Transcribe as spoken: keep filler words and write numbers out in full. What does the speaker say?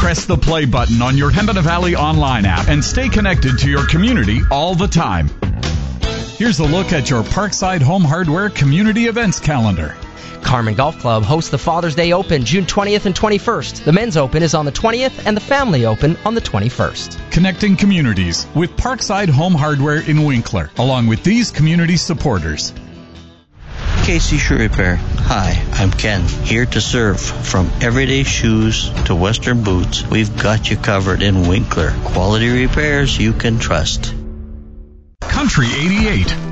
Press the play button on your Pembina Valley online app and stay connected to your community all the time. Here's a look at your Parkside Home Hardware community events calendar. Carmen Golf Club hosts the Father's Day Open June twentieth and twenty-first. The Men's Open is on the twentieth and the Family Open on the twenty-first. Connecting communities with Parkside Home Hardware in Winkler, along with these community supporters. K C Shoe Repair. Hi, I'm Ken, here to serve. From everyday shoes to Western boots, we've got you covered in Winkler. Quality repairs you can trust. Country eighty-eight,